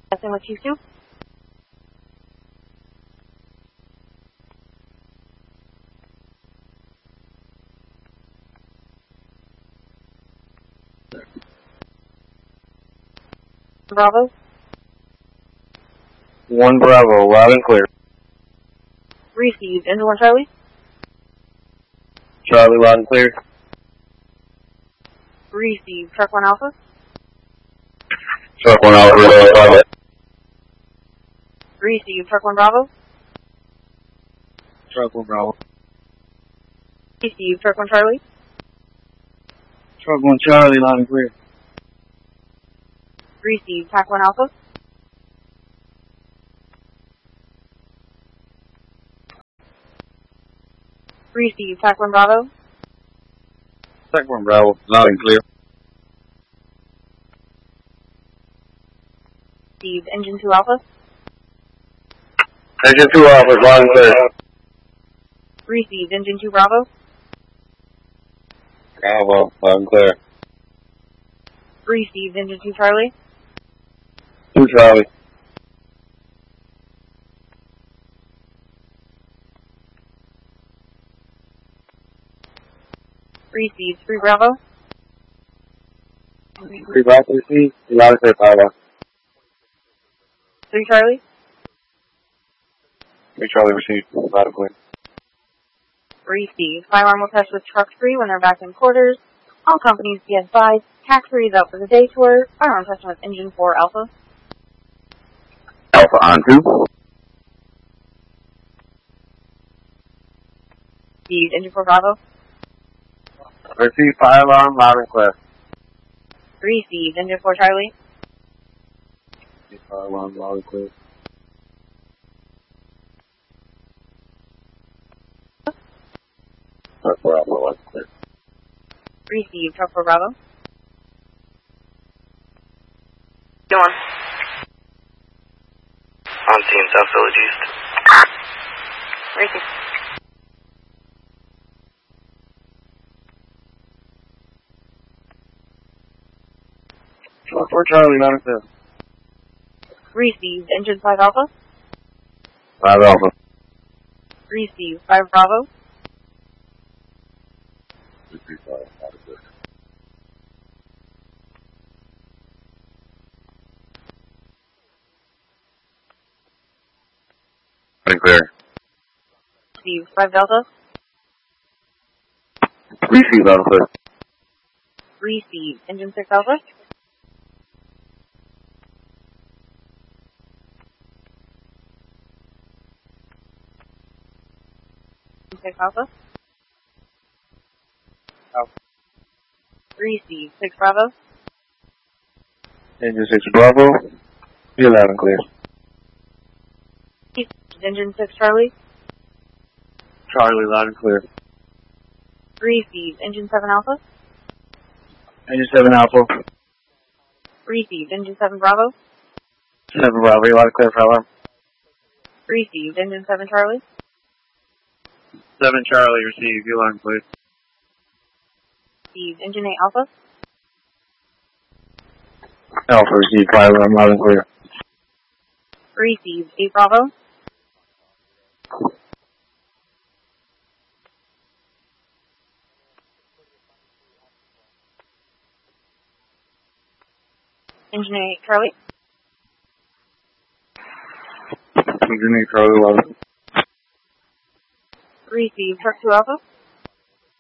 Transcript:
Testing with Q2. Bravo. 1 Bravo, loud and clear. Received. Engine 1 Charlie. Charlie, loud and clear. Received. Truck 1 Alpha. Truck 1 Alpha, Bravo. Received. Truck 1 Bravo. Truck 1 Bravo. Received. Truck 1 Charlie. Truck 1 Charlie, loud and clear. Received. TAC 1 Alpha. Received. TAC 1 Bravo. Truck 1 Bravo, loud and clear. Received. Engine 2 Alpha. Engine 2 Alpha, loud and clear. Received. Engine 2 Bravo. Bravo, loud and clear. Received. Engine 2 Charlie. 2 Charlie. Received. 3 Bravo. 3 Bravo, received. Loud and clear, Bravo. 3 Charlie. 3 Charlie, received. Loud and clear. Received. Firearm will test with truck 3 when they're back in quarters. All companies be advised. TAC 3 is out for the day tour. Firearm testing with Engine 4 Alpha. Alpha on 2. Received. Engine 4 Bravo. Received, fire alarm, loud and clear. Received. Engine 4 Charlie. Fire alarm, loud and clear. Truck 4 Alpha, loud and clear. Received. Truck 4 Bravo. Go on. On scene, South Village East. Received. Truck 4 Charlie, loud and clear. Received. Engine 5 Alpha. 5 Alpha. Received. 5 Bravo. Received, fire, loud and clear. Loud and clear. Received. 5 Delta. Received, loud and clear. Received. Engine 6 Alpha. Engine 6 Alpha. Alpha. Received. 6 Bravo. Engine 6 Bravo. You're loud and clear. Engine 6 Charlie. Charlie, loud and clear. Received. Engine 7 Alpha. Engine 7 Alpha. Received. Engine 7 Bravo. 7 Bravo, you're loud and clear, fire alarm. Received. Engine 7 Charlie. 7 Charlie, received, you're loud and clear. Received. Engine 8 Alpha. Alpha, received, fire alarm, loud and clear. Received. 8 Bravo. Engine 8 Charlie. Engine 8 Charlie, loud and clear. Received. Truck 2 Alpha.